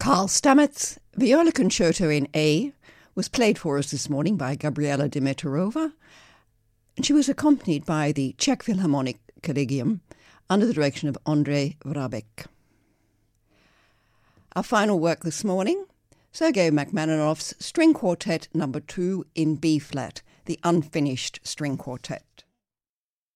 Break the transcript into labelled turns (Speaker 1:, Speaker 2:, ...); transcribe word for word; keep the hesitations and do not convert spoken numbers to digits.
Speaker 1: Carl Stamets' Viola Concerto in A was played for us this morning by Gabriela Dimitrova, and she was accompanied by the Czech Philharmonic Collegium under the direction of Andrei Vrabek. Our final work this morning, Sergei Rachmaninoff's String Quartet Number two in B-flat, the unfinished string quartet.